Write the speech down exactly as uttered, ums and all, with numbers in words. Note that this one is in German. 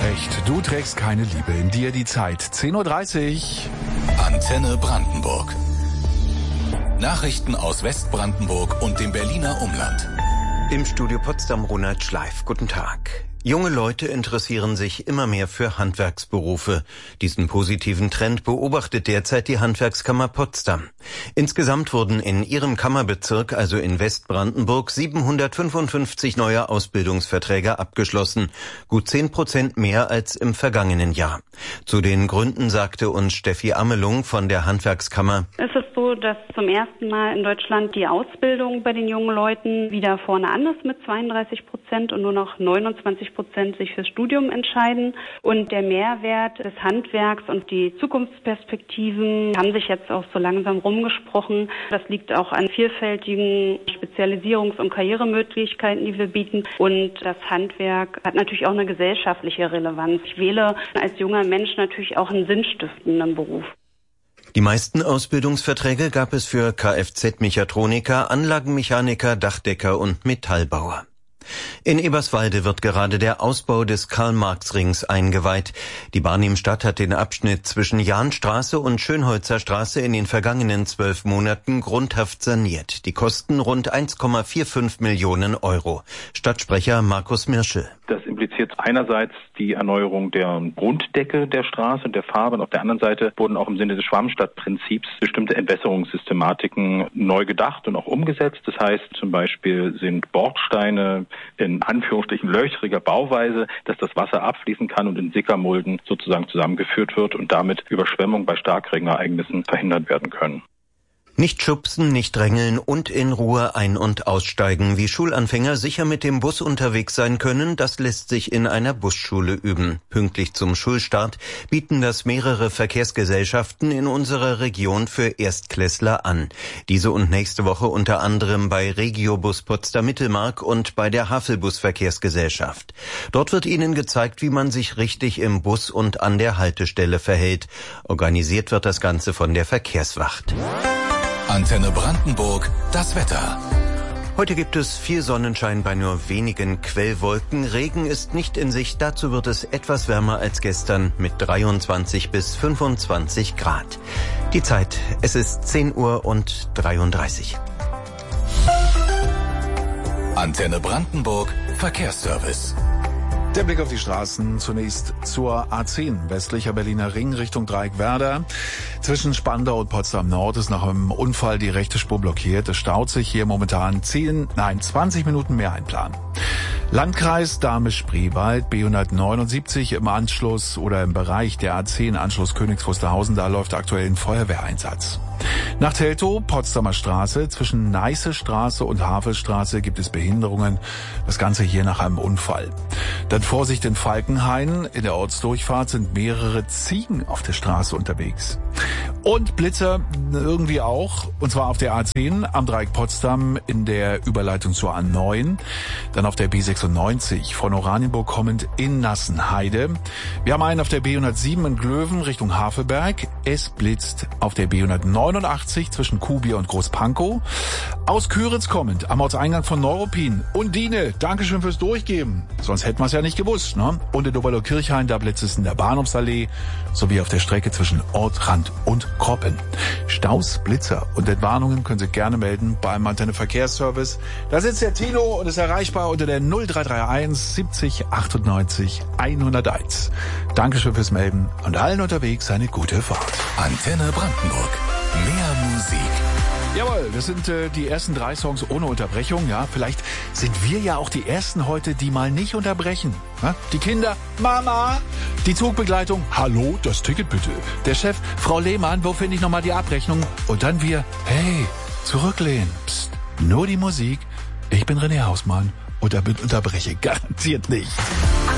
Recht, du trägst keine Liebe in dir, die Zeit. zehn Uhr dreißig. Antenne Brandenburg. Nachrichten aus Westbrandenburg und dem Berliner Umland. Im Studio Potsdam Ronald Schleif. Guten Tag. Junge Leute interessieren sich immer mehr für Handwerksberufe. Diesen positiven Trend beobachtet derzeit die Handwerkskammer Potsdam. Insgesamt wurden in ihrem Kammerbezirk, also in Westbrandenburg, siebenhundertfünfundfünfzig neue Ausbildungsverträge abgeschlossen. Gut zehn Prozent mehr als im vergangenen Jahr. Zu den Gründen sagte uns Steffi Amelung von der Handwerkskammer: Es ist so, dass zum ersten Mal in Deutschland die Ausbildung bei den jungen Leuten wieder vorne an ist mit zweiunddreißig Prozent und nur noch neunundzwanzig Prozent sich fürs Studium entscheiden. Und der Mehrwert des Handwerks und die Zukunftsperspektiven haben sich jetzt auch so langsam rumgesprochen. Das liegt auch an vielfältigen Spezialisierungs- und Karrieremöglichkeiten, die wir bieten. Und das Handwerk hat natürlich auch eine gesellschaftliche Relevanz. Ich wähle als junger Mensch natürlich auch einen sinnstiftenden Beruf. Die meisten Ausbildungsverträge gab es für Kfz-Mechatroniker, Anlagenmechaniker, Dachdecker und Metallbauer. In Eberswalde wird gerade der Ausbau des Karl-Marx-Rings eingeweiht. Die Barnim-Stadt hat den Abschnitt zwischen Jahnstraße und Schönholzer Straße in den vergangenen zwölf Monaten grundhaft saniert. Die Kosten rund eins Komma fünfundvierzig Millionen Euro. Stadtsprecher Markus Mirschel. Das impliziert einerseits die Erneuerung der Grunddecke der Straße und der Farbe. Und auf der anderen Seite wurden auch im Sinne des Schwammstadtprinzips bestimmte Entwässerungssystematiken neu gedacht und auch umgesetzt. Das heißt zum Beispiel sind Bordsteine in Anführungsstrichen löchriger Bauweise, dass das Wasser abfließen kann und in Sickermulden sozusagen zusammengeführt wird und damit Überschwemmung bei Starkregenereignissen verhindert werden können. Nicht schubsen, nicht drängeln und in Ruhe ein- und aussteigen. Wie Schulanfänger sicher mit dem Bus unterwegs sein können, das lässt sich in einer Busschule üben. Pünktlich zum Schulstart bieten das mehrere Verkehrsgesellschaften in unserer Region für Erstklässler an. Diese und nächste Woche unter anderem bei Regiobus Potsdam Mittelmark und bei der Havelbus Verkehrsgesellschaft. Dort wird ihnen gezeigt, wie man sich richtig im Bus und an der Haltestelle verhält. Organisiert wird das Ganze von der Verkehrswacht. Antenne Brandenburg, das Wetter. Heute gibt es viel Sonnenschein bei nur wenigen Quellwolken. Regen ist nicht in Sicht. Dazu wird es etwas wärmer als gestern mit dreiundzwanzig bis fünfundzwanzig Grad. Die Zeit, es ist zehn Uhr und dreiunddreißig. Antenne Brandenburg, Verkehrsservice. Der Blick auf die Straßen zunächst zur A zehn, westlicher Berliner Ring Richtung Dreieckwerder. Zwischen Spandau und Potsdam Nord ist nach einem Unfall die rechte Spur blockiert. Es staut sich hier momentan zehn, nein, zwanzig Minuten mehr einplanen. Landkreis Dahme-Spreewald, B hundertneunundsiebzig im Anschluss oder im Bereich der A zehn Anschluss Königs Wusterhausen, da läuft aktuell ein Feuerwehreinsatz. Nach Teltow, Potsdamer Straße, zwischen Neiße Straße und Havelstraße gibt es Behinderungen. Das Ganze hier nach einem Unfall. Dann Vorsicht in Falkenhain. In der Ortsdurchfahrt sind mehrere Ziegen auf der Straße unterwegs. Und Blitzer irgendwie auch. Und zwar auf der A zehn am Dreieck Potsdam in der Überleitung zur A neun. Dann auf der B sechsundneunzig von Oranienburg kommend in Nassenheide. Wir haben einen auf der B hundertsieben in Glöwen Richtung Havelberg. Es blitzt auf der B hundertneunundachtzig zwischen Kuhbier und Großpankow. Aus Küritz kommend am Ortseingang von Neuruppin. Undine, Dankeschön fürs Durchgeben. Sonst hätten wir es ja nicht gewusst, ne? Und in Oberlau-Kirchhain, da blitzt es in der Bahnhofsallee sowie auf der Strecke zwischen Ortrand und Kroppen. Staus, Blitzer und Entwarnungen können Sie gerne melden beim Antenne Verkehrsservice. Da sitzt der Tino und ist erreichbar unter der null drei drei eins siebzig achtundneunzig hunderteins. Dankeschön fürs Melden und allen unterwegs eine gute Fahrt. Antenne Brandenburg. Mehr Musik. Jawohl, das sind äh, die ersten drei Songs ohne Unterbrechung. Ja, vielleicht sind wir ja auch die ersten heute, die mal nicht unterbrechen. Ja? Die Kinder, Mama, die Zugbegleitung, hallo, das Ticket bitte. Der Chef, Frau Lehmann, wo finde ich nochmal die Abrechnung? Und dann wir, hey, zurücklehnen. Psst, nur die Musik. Ich bin René Hausmann und damit unterbreche garantiert nicht.